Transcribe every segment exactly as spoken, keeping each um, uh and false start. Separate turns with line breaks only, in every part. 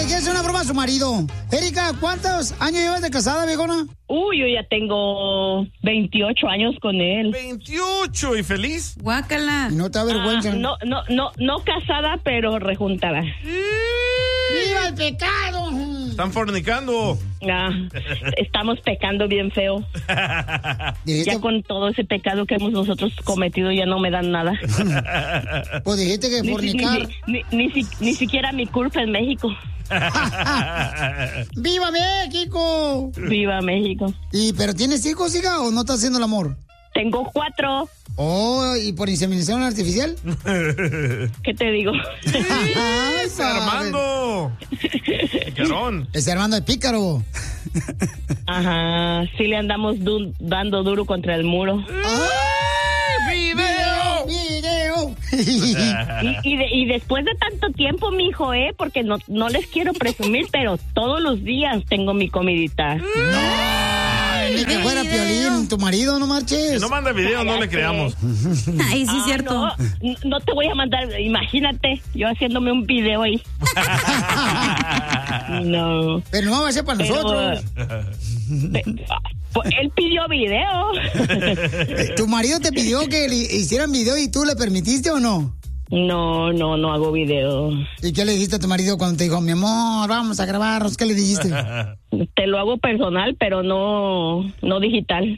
le quiere hacer una broma a su marido. Erika, ¿cuántos años llevas de casada, viejona?
Uy, yo ya tengo veintiocho años con él.
¿veintiocho y feliz?
Guácala.
No te da vergüenza.
Ah, no, no, no, no casada, pero rejuntada.
¡Viva el pecado!
Están fornicando.
Ah, estamos pecando bien feo. Ya con todo ese pecado que hemos nosotros cometido ya no me dan nada.
Pues dijiste que fornicar.
Ni, ni, ni, ni, ni siquiera mi culpa en México.
¡Viva México!
¡Viva México!
¿Y pero tienes hijos, hija, o no estás haciendo el amor?
Tengo cuatro.
Oh, ¿y por inseminación artificial?
¿Qué te digo?
Ay,
¡Es Armando! ¡Picarón!
Es Armando el pícaro.
Ajá, sí le andamos du- dando duro contra el muro.
¡Ay, video!
¡Video!
y, y, de, y después de tanto tiempo, mijo, ¿eh? Porque no, no les quiero presumir, pero todos los días tengo mi comidita.
¡No! Ni que fuera Piolín, tu marido, no marches.
Si no manda video, no le creamos.
Ay, sí,
Ah,
cierto.
No, no te voy a mandar, imagínate, yo haciéndome un video ahí. No.
Pero no va a ser para
Pero,
nosotros.
pe- pues, él pidió video.
¿Tu marido te pidió que le hicieran video y tú le permitiste o no?
No, no, no hago video.
¿Y qué le dijiste a tu marido cuando te dijo, mi amor, vamos a grabarnos? ¿Qué le dijiste?
Te lo hago personal, pero no, no digital.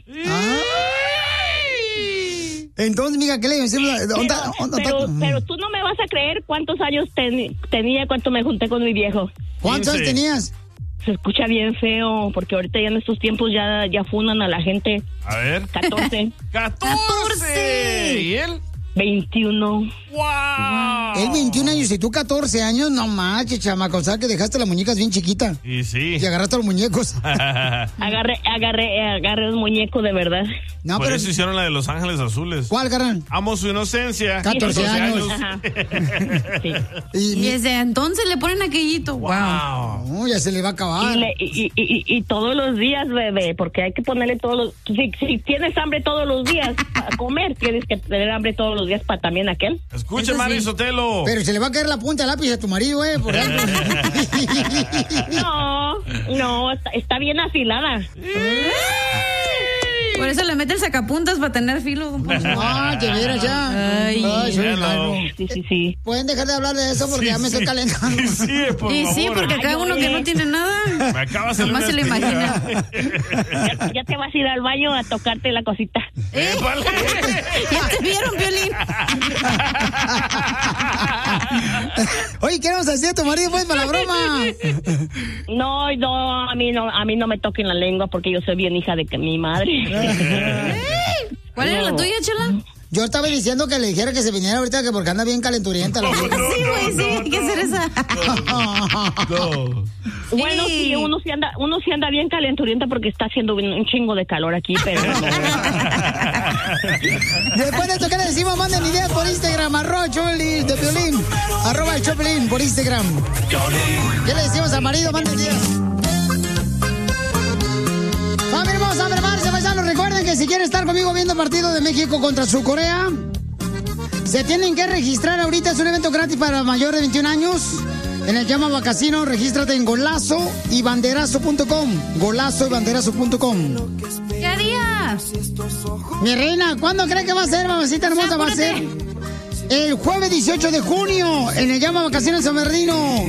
Entonces, mija, ¿qué le decimos?
Pero, pero, pero tú no me vas a creer cuántos años ten- tenía cuando me junté con mi viejo.
¿Cuántos años tenías?
Se escucha bien feo, porque ahorita ya en estos tiempos ya, ya funan a la gente.
A ver.
catorce.
¡catorce! ¿Y él?
veintiuno.
¡Wow!
Él veintiún años y tú catorce años, no manches, chamaco, o sea que dejaste las muñecas bien chiquitas.
Y sí.
Y agarraste los muñecos.
Agarré, agarré, agarré un muñeco de verdad.
No,
Por
pero...
eso hicieron la de Los Ángeles Azules.
¿Cuál, carnal?
Amo su inocencia.
catorce años.
Ajá. Sí.
Y,
Y
mi-
desde entonces le ponen aquellito. Wow.
Wow.
No, ya se le va a acabar.
Y, le- y, y, y, y todos los días, bebé, porque hay que ponerle todos los... Si, si tienes hambre todos los días para comer, tienes que tener hambre todos los días para también aquel.
Escuche,
Eso
Mari
sí.
Sotelo.
Pero se le va a caer la punta del lápiz a tu marido, ¿eh? Por ejemplo.
No, no, está, está bien afilada.
Por eso le mete el sacapuntas para tener filo, don Poncho.
Ah, te vieras ya.
Ay.
soy
Hello.
raro.
Sí, sí, sí.
Pueden dejar de hablar de eso porque
Sí,
ya me
sí.
estoy calentando.
Sí, sí, por
Y
favor.
sí, porque acá
Ay,
uno que
oye.
no tiene nada.
Me acaba de salir
Nomás
una
se lo
espinilla.
imagina.
Ya, ya te vas a ir al baño a tocarte la cosita.
¿Eh?
¡Épale!
¿Ya te vieron, Piolín?
Oye, ¿qué vamos a hacer a tu marido, pues, para la broma?
No, no, a mí no, a mí no me toquen la lengua porque yo soy bien hija de que mi madre.
¿Cuál era la tuya, Chela?
Yo estaba diciendo que le dijera que se viniera ahorita que porque anda bien calenturienta. La vieja.
Sí, güey, sí, hay que hacer esa.
No.
Bueno, sí, uno sí anda, uno sí anda bien calenturienta porque está haciendo un un chingo de calor aquí, pero no.
Después de esto, ¿qué le decimos? Manden ideas por Instagram, arroba Choplin de Piolín, arroba el Choplin por Instagram. ¿Qué le decimos al marido? Manden ideas. Familia hermosa, prepárense, paisanos. Recuerden que si quieren estar conmigo viendo el partido de México contra su Corea, se tienen que registrar ahorita. Es un evento gratis para mayores de veintiún años. En el Llama Casino, regístrate en golazo y banderazo punto com. Golazo y banderazo punto com.
¿Qué haría?
Mi reina, ¿cuándo cree que va a ser, mamacita hermosa? Va a ser el jueves dieciocho de junio en el Llama Vacaciones San Bernardino.